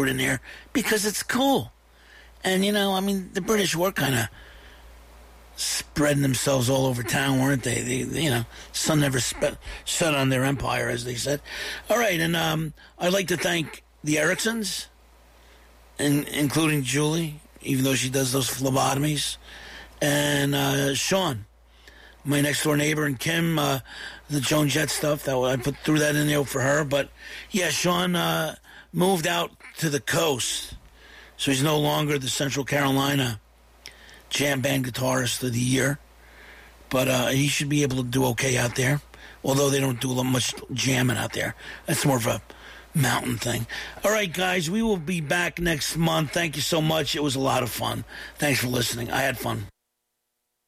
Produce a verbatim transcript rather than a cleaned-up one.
put in there because it's cool. And, you know, I mean, the British were kind of spreading themselves all over town, weren't they? They, they you know, sun never spe- set on their empire, as they said. All right, and um, I'd like to thank the Ericksons, in, including Julie, even though she does those phlebotomies, and uh, Sean, my next-door neighbor, and Kim, uh, the Joan Jett stuff. That I put threw that in there for her. But, yeah, Sean uh, moved out to the coast, so he's no longer the Central Carolina jam band guitarist of the year. But uh, he should be able to do okay out there, although they don't do much jamming out there. That's more of a mountain thing. All right, guys, we will be back next month. Thank you so much. It was a lot of fun. Thanks for listening. I had fun.